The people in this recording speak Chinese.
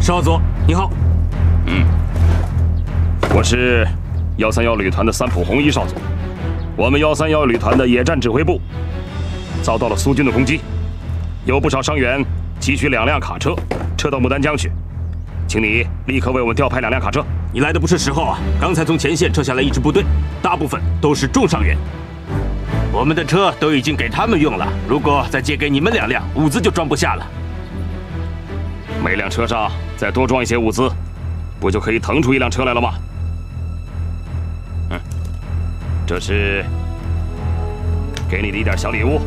少佐，你好。 我是131旅团的三浦弘一少佐。我们131旅团的野战指挥部遭到了苏军的攻击，有不少伤员，急需2辆卡车撤到牡丹江去，请你立刻为我们调派2辆卡车。 你来的不是时候啊！刚才从前线撤下来一支部队，大部分都是重伤员。我们的车都已经给他们用了，如果再借给你们2辆，物资就装不下了。 每辆车上再多装一些物资，不就可以腾出1辆车来了吗？这是给你的一点小礼物。